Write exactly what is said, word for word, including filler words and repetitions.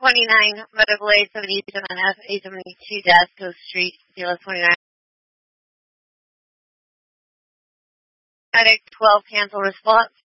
twenty-nine, medical eight seventy-seven F, eight seventy-two Dasco Street, C L S twenty-nine. Medic twelve, cancel response.